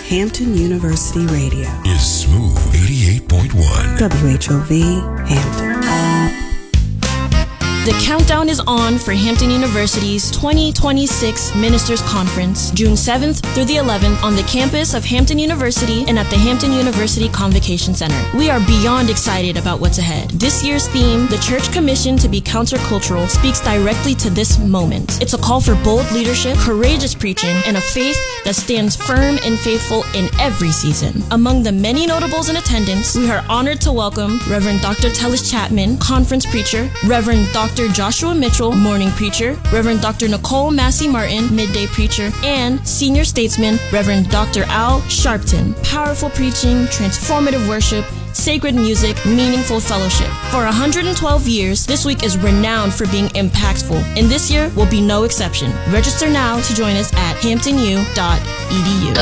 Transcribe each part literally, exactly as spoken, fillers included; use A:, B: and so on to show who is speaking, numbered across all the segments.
A: Hampton University Radio
B: is Smooth eighty-eight point one.
A: W H O V Hampton.
C: The countdown is on for Hampton University's twenty twenty-six Ministers Conference, June seventh through the eleventh on the campus of Hampton University and at the Hampton University Convocation Center. We are beyond excited about what's ahead. This year's theme, The Church Commissioned to be Countercultural, speaks directly to this moment. It's a call for bold leadership, courageous preaching, and a faith that stands firm and faithful in every season. Among the many notables in attendance, we are honored to welcome Reverend Doctor Tellis Chapman, conference preacher, Reverend Doctor Joshua Mitchell, morning preacher, Reverend Doctor Nicole Massey Martin, midday preacher, and senior statesman, Reverend Doctor Al Sharpton. Powerful preaching, transformative worship, sacred music, meaningful fellowship. For one hundred twelve years, this week is renowned for being impactful, and this year will be no exception. Register now to join us at hampton u dot e d u.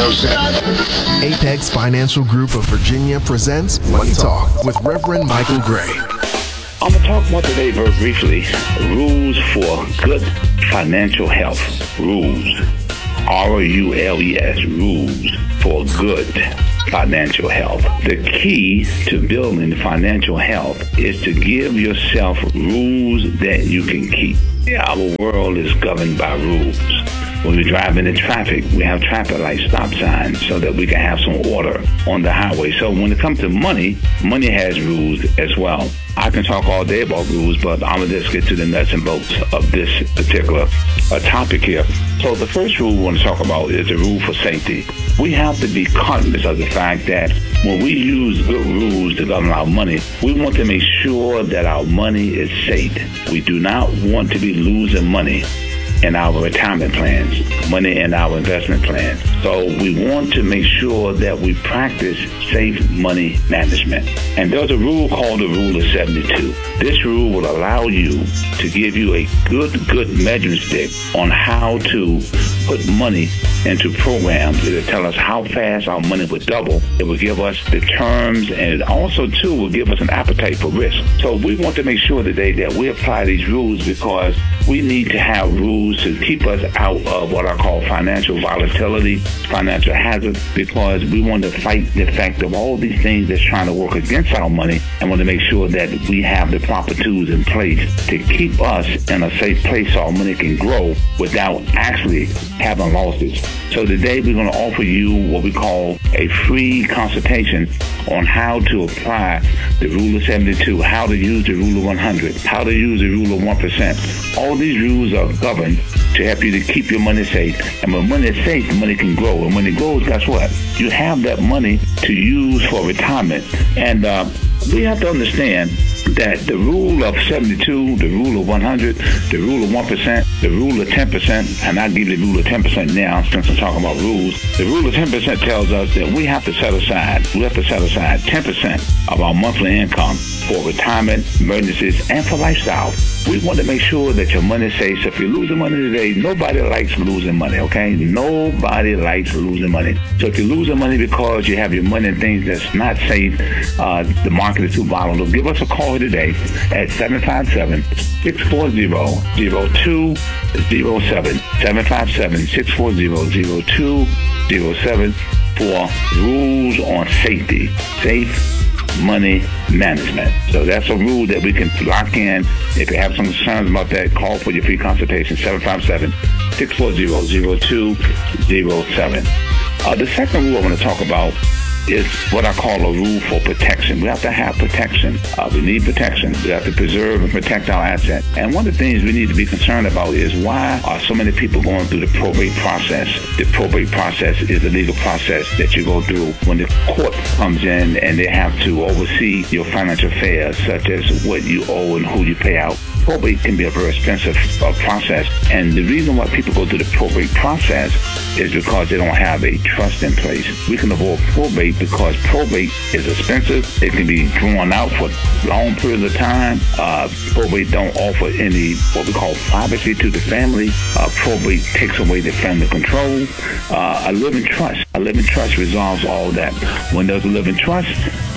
D: Apex Financial Group of Virginia presents Money Talk with Reverend Michael Gray.
E: I'm going to talk about today very briefly, rules for good financial health. Rules. R U L E S, rules for good financial health. The key to building financial health is to give yourself rules that you can keep. Our world is governed by rules. When we drive into traffic, we have traffic light stop signs so that we can have some order on the highway. So when it comes to money, money has rules as well. I can talk all day about rules, but I'm going to just get to the nuts and bolts of this particular uh, topic here. So the first rule we want to talk about is the rule for safety. We have to be conscious of the fact that when we use good rules to govern our money, we want to make sure that our money is safe. We do not want to be losing money in our retirement plans, money in our investment plans. So we want to make sure that we practice safe money management. And there's a rule called the Rule of seventy-two. This rule will allow you to give you a good, good measuring stick on how to put money into programs. It will tell us how fast our money will double. It will give us the terms, and it also, too, will give us an appetite for risk. So we want to make sure today that we apply these rules because we need to have rules to keep us out of what I call financial volatility, financial hazard, because we want to fight the effect of all these things that's trying to work against our money and want to make sure that we have the proper tools in place to keep us in a safe place so our money can grow without actually having losses. So today we're going to offer you what we call a free consultation on how to apply the Rule of seventy-two, how to use the Rule of one hundred, how to use the Rule of one percent. All these rules are governed to help you to keep your money safe. And when money is safe, money can grow. And when it grows, guess what? You have that money to use for retirement. And uh, we have to understand that the rule of seventy-two, the rule of one hundred, the rule of one percent, the rule of ten percent, and I'll give you the rule of ten percent now since I'm talking about rules. The rule of ten percent tells us that we have to set aside, we have to set aside ten percent of our monthly income for retirement, emergencies, and for lifestyle. We want to make sure that your money is safe. So if you're losing money today, nobody likes losing money, okay? Nobody likes losing money. So if you're losing money because you have your money in things that's not safe, uh, the market is too volatile, give us a call today at seven five seven, six four zero, zero two zero seven, seven five seven, six four zero, zero two zero seven for rules on safety, safe money management. So that's a rule that we can lock in. If you have some concerns about that, call for your free consultation, seven five seven, six four zero, zero two zero seven. Uh, the second rule I want to talk about is what I call a rule for protection. We have to have protection. Uh, we need protection. We have to preserve and protect our assets. And one of the things we need to be concerned about is why are so many people going through the probate process? The probate process is the legal process that you go through when the court comes in and they have to oversee your financial affairs, such as what you owe and who you pay out. Probate can be a very expensive uh, process. And the reason why people go through the probate process is because they don't have a trust in place. We can avoid probate because probate is expensive. It can be drawn out for long periods of time. Uh, probate don't offer any what we call privacy to the family. Uh, probate takes away the family control. Uh, a living trust. A living trust resolves all that. When there's a living trust,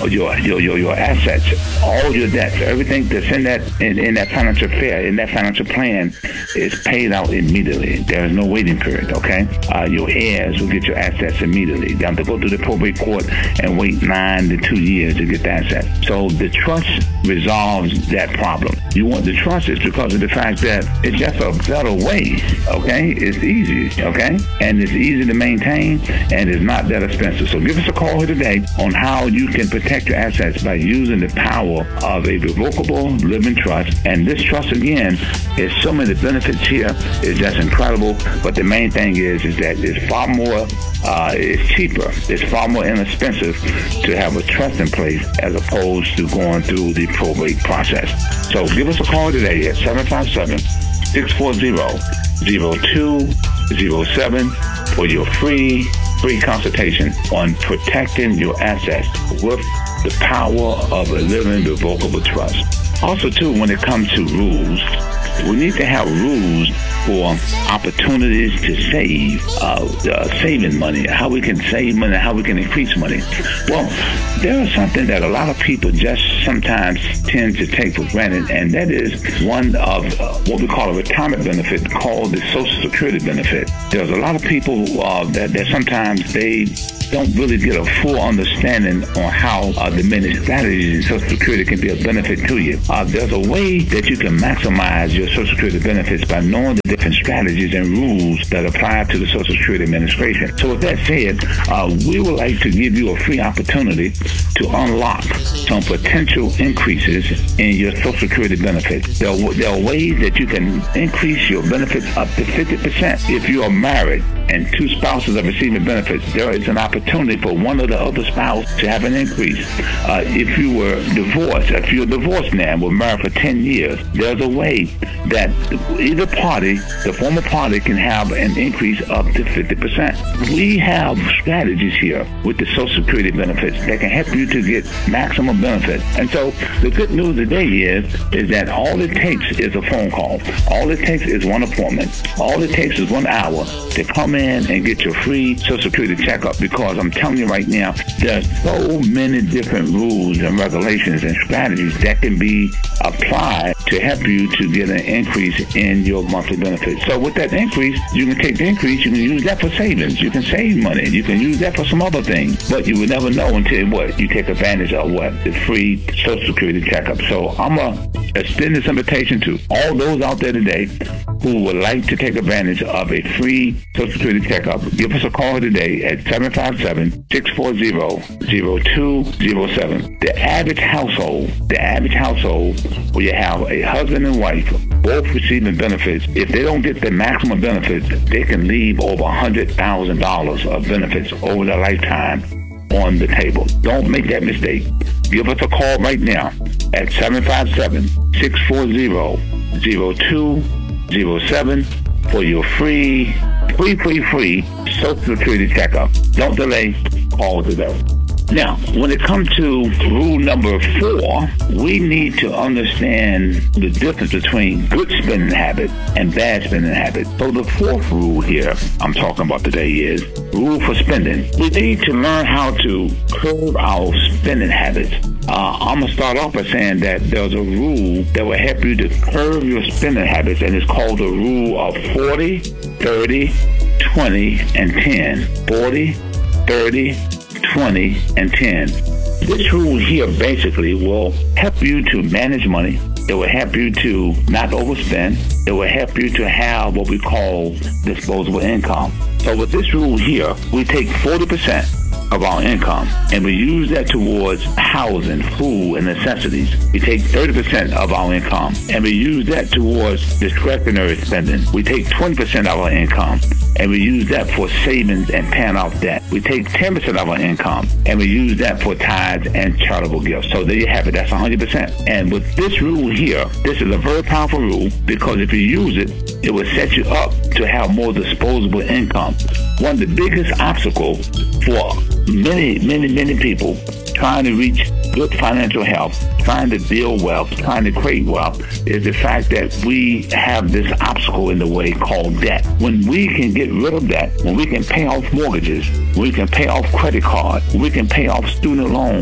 E: your your your, your assets, all your debts, everything that's in that in, in that financial fair, in that financial plan, is paid out immediately. There is no waiting period. Okay, uh, your heirs will get your assets immediately. They have to go through the probate court and wait nine to two years to get the assets. So the trust resolves that problem. You want the trust is because of the fact that it's just a better way. Okay, it's easy. Okay, and it's easy to maintain and it's not that expensive. So give us a call here today on how you can protect your assets by using the power of a revocable living trust. And this trust, again, is so many benefits here. It's just incredible. But the main thing is, is that it's far more, uh, it's cheaper. It's far more inexpensive to have a trust in place as opposed to going through the probate process. So give us a call today at seven five seven, six four zero, zero two zero seven for your free free consultation on protecting your assets with the power of a living revocable trust. Also, too, when it comes to rules, we need to have rules for opportunities to save, uh, uh, saving money, how we can save money, how we can increase money. Well, there is something that a lot of people just sometimes tend to take for granted, and that is one of uh, what we call a retirement benefit called the Social Security benefit. There's a lot of people uh, that, that sometimes they don't really get a full understanding on how uh, the many strategies in Social Security can be a benefit to you. Uh, there's a way that you can maximize your Social Security benefits by knowing the different strategies and rules that apply to the Social Security Administration. So with that said, uh, we would like to give you a free opportunity to unlock some potential increases in your Social Security benefits. There are, there are ways that you can increase your benefits up to fifty percent. If you are married and two spouses are receiving benefits, there is an opportunity for one or the other spouse to have an increase. Uh, if you were divorced, if you're divorced now and were married for ten years, there's a way that either party, the former party, can have an increase up to fifty percent. We have strategies here with the Social Security benefits that can help you to get maximum benefit. And so the good news today is, is that all it takes is a phone call. All it takes is one appointment. All it takes is one hour to come in and get your free Social Security checkup, because I'm telling you right now, there's so many different rules and regulations and strategies that can be applied to help you to get an increase in your monthly benefits. So with that increase, you can take the increase, you can use that for savings, you can save money, you can use that for some other things, but you would never know until what? You take advantage of what? The free Social Security checkup. So I'm going to extend this invitation to all those out there today who would like to take advantage of a free Social Security checkup. Give us a call today at seven five seven, six four zero, zero two zero seven. The average household, the average household where you have a husband and wife both receiving benefits, if they don't get the maximum benefits, they can leave over one hundred thousand dollars of benefits over their lifetime on the table. Don't make that mistake. Give us a call right now at seven five seven, six four zero, zero two zero seven for your free, free, free, free Social Security checkup. Don't delay. Call today. Now, when it comes to rule number four, we need to understand the difference between good spending habits and bad spending habits. So the fourth rule here I'm talking about today is rule for spending. We need to learn how to curb our spending habits. Uh, I'm going to start off by saying that there's a rule that will help you to curb your spending habits, and it's called the rule of forty, thirty, twenty, and ten. forty, thirty, twenty, and ten. This rule here basically will help you to manage money. It will help you to not overspend. It will help you to have what we call disposable income. So with this rule here, we take forty percent of our income and we use that towards housing, food, and necessities. We take thirty percent of our income and we use that towards discretionary spending. We take twenty percent of our income and we use that for savings and paying off debt. We take ten percent of our income and we use that for tithes and charitable gifts. So there you have it. That's one hundred percent. And with this rule here, this is a very powerful rule, because if you use it, it will set you up to have more disposable income. One of the biggest obstacles for many, many, many people trying to reach good financial health, trying to build wealth, trying to create wealth, is the fact that we have this obstacle in the way called debt. When we can get rid of debt, when we can pay off mortgages, when we can pay off credit cards, when we can pay off student loans,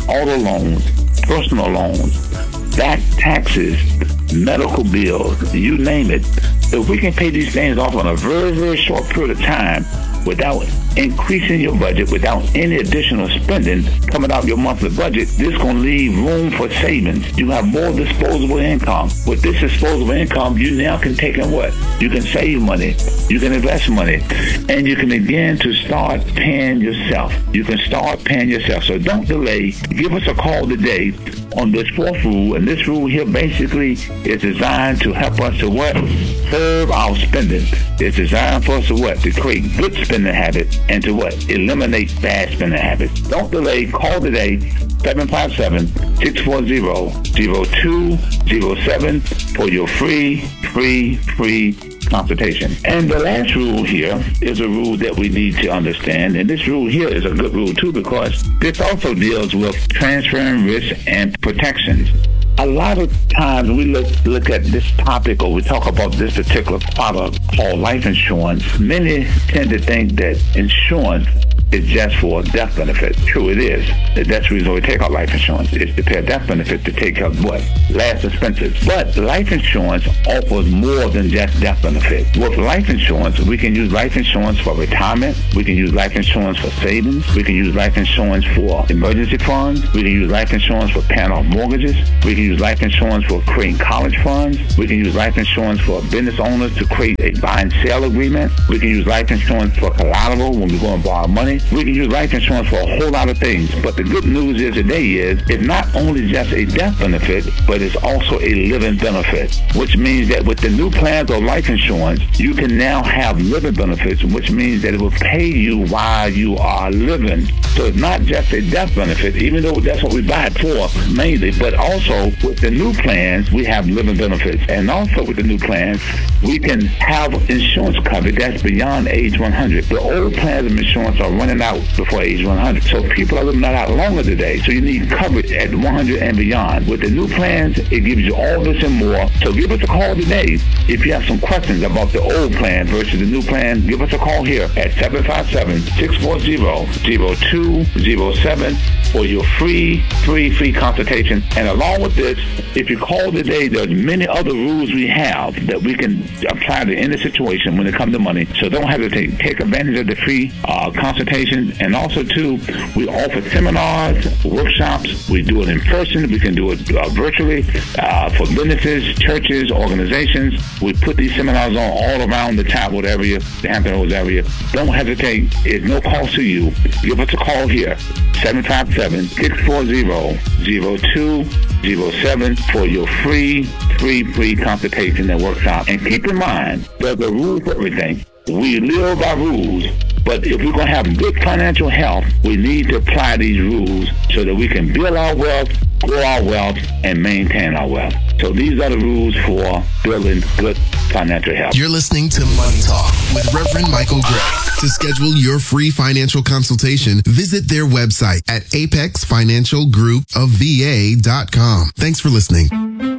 E: auto loans, personal loans, back taxes, medical bills, you name it. If we can pay these things off on a very, very short period of time without increasing your budget, without any additional spending coming out your monthly budget, this is going to leave room for savings. You have more disposable income. With this disposable income, you now can take in what? You can save money, you can invest money, and you can begin to start paying yourself. You can start paying yourself. So don't delay. Give us a call today on this fourth rule, and this rule here basically is designed to help us to what? Curb our spending. It's designed for us to what? To create good spending habits and to what? Eliminate bad spending habits. Don't delay. Call today, seven five seven, six four zero, zero two zero seven for your free, free, free consultation. And the last rule here is a rule that we need to understand, and this rule here is a good rule too, because this also deals with transferring risk and protections. A lot of times we look look at this topic, or we talk about this particular product called life insurance. Many tend to think that insurance is just for a death benefit. True, it is. That's the reason we take out life insurance, is to pay a death benefit to take out what? Last expenses. But life insurance offers more than just death benefit. With life insurance, we can use life insurance for retirement. We can use life insurance for savings. We can use life insurance for emergency funds. We can use life insurance for paying off mortgages. We can use life insurance for creating college funds. We can use life insurance for business owners to create a buy and sell agreement. We can use life insurance for collateral when we go and borrow money. We can use life insurance for a whole lot of things. But the good news is today is it's not only just a death benefit, but it's also a living benefit, which means that with the new plans of life insurance, you can now have living benefits, which means that it will pay you while you are living. So it's not just a death benefit, even though that's what we buy it for mainly, but also with the new plans, we have living benefits. And also with the new plans, we can have insurance coverage that's beyond age one hundred. The old plans of insurance are running out before age one hundred. So people are living a lot longer today. So you need coverage at one hundred and beyond. With the new plans, it gives you all this and more. So give us a call today. If you have some questions about the old plan versus the new plan, give us a call here at seven five seven, six four zero, zero two zero seven for your free, free, free consultation. And along with this, if you call today, there's many other rules we have that we can apply to any situation when it comes to money. So don't hesitate. Take advantage of the free uh, consultation. And also, too, we offer seminars, workshops. We do it in person. We can do it uh, virtually uh, for businesses, churches, organizations. We put these seminars on all around the Chapel area, the Hampton Roads area. Don't hesitate. It's no cost to you. Give us a call here, seven five seven, six four zero, zero two zero seven for your free, free, free consultation and workshop. And keep in mind, there's a rule for everything. We live by rules. But if we're going to have good financial health, we need to apply these rules so that we can build our wealth, grow our wealth, and maintain our wealth. So these are the rules for building good financial health.
D: You're listening to Money Talk with Reverend Michael Gray. To schedule your free financial consultation, visit their website at apex financial group of v a dot com. Thanks for listening.